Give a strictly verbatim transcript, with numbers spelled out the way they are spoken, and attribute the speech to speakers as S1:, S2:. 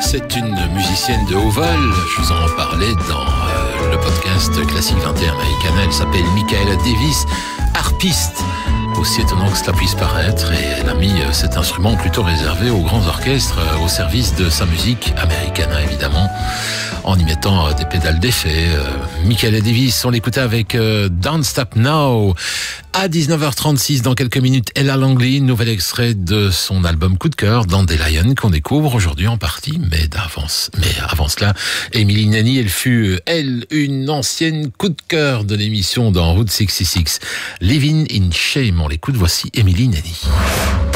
S1: C'est une musicienne de haut vol, je vous en parlais dans euh, le podcast Classique vingt et un Americana. Elle s'appelle Michaela Davis, harpiste, aussi étonnant que cela puisse paraître, et elle a mis euh, cet instrument plutôt réservé aux grands orchestres, euh, au service de sa musique Americana évidemment, en y mettant euh, des pédales d'effet. Euh, Michaela Davis, on l'écoutait avec euh, Don't Stop Now. À dix-neuf heures trente-six, dans quelques minutes, Ella Langley, nouvel extrait de son album Coup de cœur, Dandelion, qu'on découvre aujourd'hui en partie, mais d'avance. Mais avant cela, Emily Nanny, elle fut, elle, une ancienne coup de cœur de l'émission dans Route soixante-six. Living in Shame, on l'écoute, voici Emily Nanny.